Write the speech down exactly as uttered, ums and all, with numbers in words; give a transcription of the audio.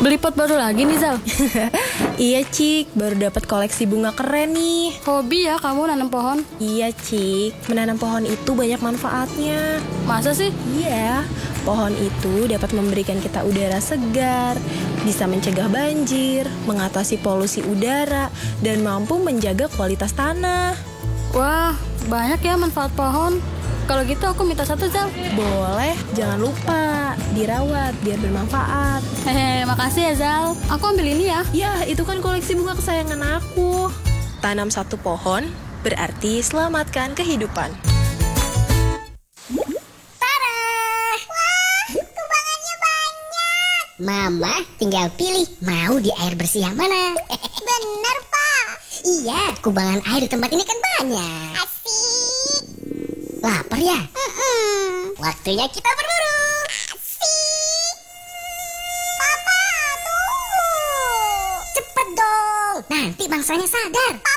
Beli pot baru lagi nih, Zal? Iya, Cik. Baru dapat koleksi bunga keren nih. Hobi ya kamu nanam pohon? Iya, Cik. Menanam pohon itu banyak manfaatnya. Masa sih? Iya. Pohon itu dapat memberikan kita udara segar, bisa mencegah banjir, mengatasi polusi udara, dan mampu menjaga kualitas tanah. Wah, banyak ya manfaat pohon. Kalau gitu aku minta satu, Zal. Boleh, jangan lupa dirawat biar bermanfaat. Hehe, makasih ya, Zal. Aku ambil ini ya. Ya, itu kan koleksi bunga kesayangan aku. Tanam satu pohon berarti selamatkan kehidupan. Tada! Wah, kubangannya banyak. Mama tinggal pilih mau di air bersih yang mana. Bener, Pak. Iya, kubangan air di tempat ini kan banyak. Asik. Lapar ya? Mm-mm. Waktunya kita berburu. Asik. Papa, tunggu. Cepet dong. Nanti bangsanya sadar.